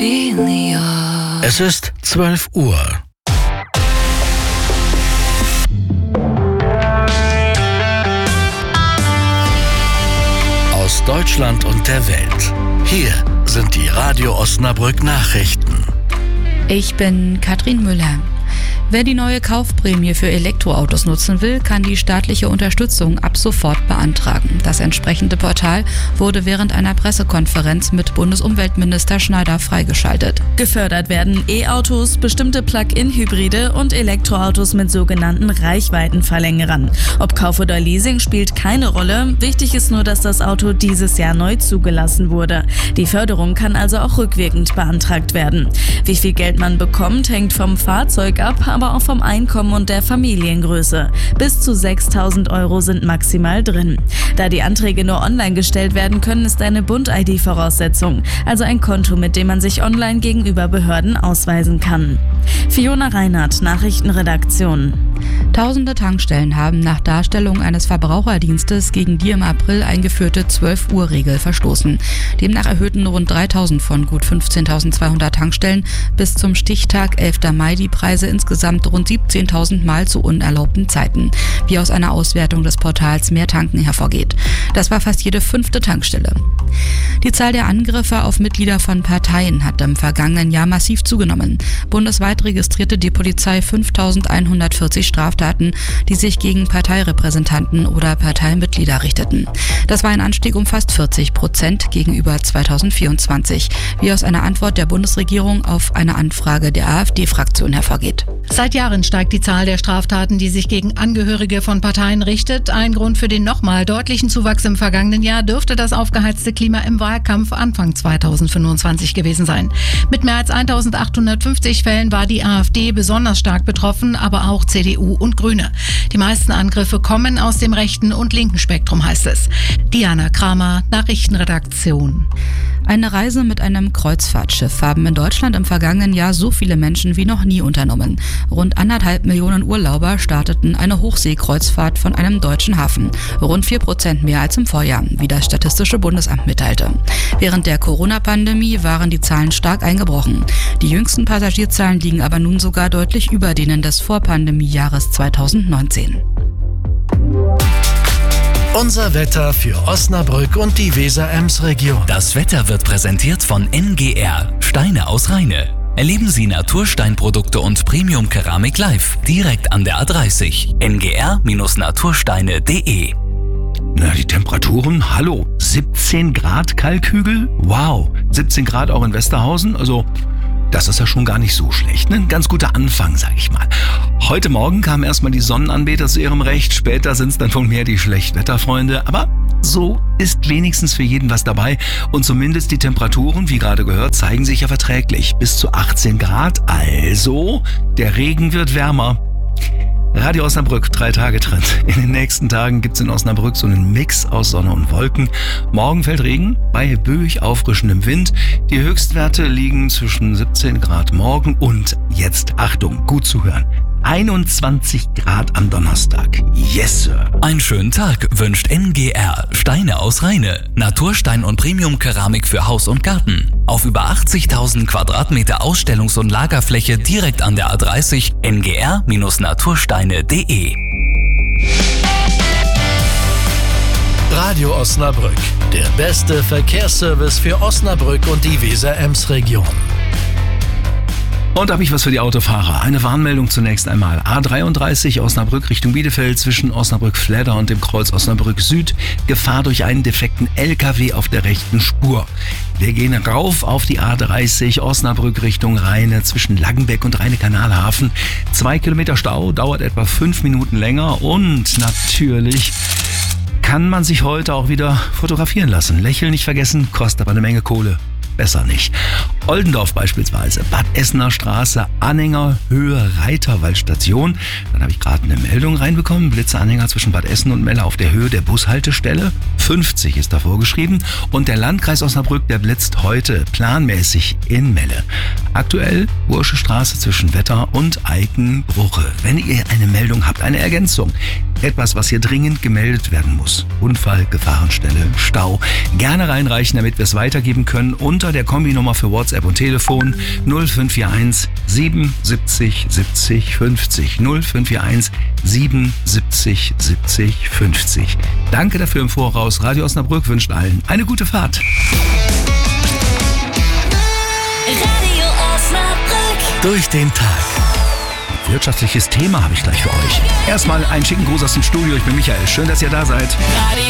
Ophelia. Es ist 12 Uhr. Aus Deutschland und der Welt. Hier sind die Radio Osnabrück Nachrichten. Ich bin Katrin Müller. Wer die neue Kaufprämie für Elektroautos nutzen will, kann die staatliche Unterstützung ab sofort beantragen. Das entsprechende Portal wurde während einer Pressekonferenz mit Bundesumweltminister Schneider freigeschaltet. Gefördert werden E-Autos, bestimmte Plug-in-Hybride und Elektroautos mit sogenannten Reichweitenverlängerern. Ob Kauf oder Leasing spielt keine Rolle. Wichtig ist nur, dass das Auto dieses Jahr neu zugelassen wurde. Die Förderung kann also auch rückwirkend beantragt werden. Wie viel Geld man bekommt, hängt vom Fahrzeug ab, aber auch vom Einkommen und der Familiengröße. Bis zu 6.000 € sind maximal drin. Da die Anträge nur online gestellt werden können, ist eine Bund-ID Voraussetzung, also ein Konto, mit dem man sich online gegenüber Behörden ausweisen kann. Fiona Reinhardt, Nachrichtenredaktion. Tausende Tankstellen haben nach Darstellung eines Verbraucherdienstes gegen die im April eingeführte 12-Uhr-Regel verstoßen. Demnach erhöhten rund 3.000 von gut 15.200 Tankstellen bis zum Stichtag 11. Mai die Preise insgesamt rund 17.000 Mal zu unerlaubten Zeiten, wie aus einer Auswertung des Portals Mehr Tanken hervorgeht. Das war fast jede 5. Tankstelle. Die Zahl der Angriffe auf Mitglieder von Parteien hat im vergangenen Jahr massiv zugenommen. Bundesweit registrierte die Polizei 5.140 Straftaten, die sich gegen Parteirepräsentanten oder Parteimitglieder richteten. Das war ein Anstieg um fast 40% gegenüber 2024, wie aus einer Antwort der Bundesregierung auf eine Anfrage der AfD-Fraktion hervorgeht. Seit Jahren steigt die Zahl der Straftaten, die sich gegen Angehörige von Parteien richtet. Ein Grund für den nochmal deutlichen Zuwachs im vergangenen Jahr dürfte das aufgeheizte Klima im Wahlkampf Anfang 2025 gewesen sein. Mit mehr als 1.850 Fällen war die AfD besonders stark betroffen, aber auch CDU und Grüne. Die meisten Angriffe kommen aus dem rechten und linken Spektrum, heißt es. Diana Kramer, Nachrichtenredaktion. Eine Reise mit einem Kreuzfahrtschiff haben in Deutschland im vergangenen Jahr so viele Menschen wie noch nie unternommen. Rund 1,5 Millionen Urlauber starteten eine Hochseekreuzfahrt von einem deutschen Hafen. Rund 4% mehr als im Vorjahr, wie das Statistische Bundesamt mitteilte. Während der Corona-Pandemie waren die Zahlen stark eingebrochen. Die jüngsten Passagierzahlen liegen aber nun sogar deutlich über denen des Vorpandemiejahres 2019. Unser Wetter für Osnabrück und die Weser-Ems-Region. Das Wetter wird präsentiert von NGR, Steine aus Rheine. Erleben Sie Natursteinprodukte und Premium-Keramik live, direkt an der A30. ngr-natursteine.de. Na, die Temperaturen, hallo, 17 Grad Kalkhügel? Wow, 17 Grad auch in Westerhausen, also das ist ja schon gar nicht so schlecht, ne? Ein ganz guter Anfang, sag ich mal. Heute Morgen kamen erstmal die Sonnenanbeter zu ihrem Recht, später sind es dann wohl mehr die Schlechtwetterfreunde, aber so ist wenigstens für jeden was dabei und zumindest die Temperaturen, wie gerade gehört, zeigen sich ja verträglich. Bis zu 18 Grad, also der Regen wird wärmer. Radio Osnabrück, 3 Tage Trend. In den nächsten Tagen gibt's in Osnabrück so einen Mix aus Sonne und Wolken. Morgen fällt Regen bei böig auffrischendem Wind. Die Höchstwerte liegen zwischen 17 Grad morgen und jetzt, Achtung, gut zuhören, 21 Grad am Donnerstag. Yes, Sir. Einen schönen Tag wünscht NGR, Steine aus Rheine. Naturstein und Premium-Keramik für Haus und Garten. Auf über 80.000 Quadratmeter Ausstellungs- und Lagerfläche direkt an der A30. ngr-natursteine.de. Radio Osnabrück, der beste Verkehrsservice für Osnabrück und die Weser-Ems-Region. Und da habe ich was für die Autofahrer. Eine Warnmeldung zunächst einmal. A33 Osnabrück Richtung Bielefeld zwischen Osnabrück-Fledder und dem Kreuz Osnabrück Süd. Gefahr durch einen defekten LKW auf der rechten Spur. Wir gehen rauf auf die A30 Osnabrück Richtung Rheine zwischen Langenbeck und Rheine-Kanalhafen. 2 Kilometer Stau, dauert etwa 5 Minuten länger und natürlich kann man sich heute auch wieder fotografieren lassen. Lächeln nicht vergessen, kostet aber eine Menge Kohle. Besser nicht. Oldendorf beispielsweise, Bad Essener Straße, Anhänger, Höhe Reiterwaldstation. Dann habe ich gerade eine Meldung reinbekommen, Blitzeanhänger zwischen Bad Essen und Melle auf der Höhe der Bushaltestelle. 50 ist da vorgeschrieben und der Landkreis Osnabrück, der blitzt heute planmäßig in Melle. Aktuell Bursche Straße zwischen Wetter und Eikenbruche. Wenn ihr eine Meldung habt, eine Ergänzung, etwas, was hier dringend gemeldet werden muss. Unfall, Gefahrenstelle, Stau. Gerne reinreichen, damit wir es weitergeben können unter der Kombinummer für WhatsApp und Telefon 0541 77 70 50. 0541 77 70 50. Danke dafür im Voraus. Radio Osnabrück wünscht allen eine gute Fahrt. Radio Osnabrück. Durch den Tag. Wirtschaftliches Thema habe ich gleich für euch. Erstmal einen schicken Gruß aus dem Studio. Ich bin Michael. Schön, dass ihr da seid. Radio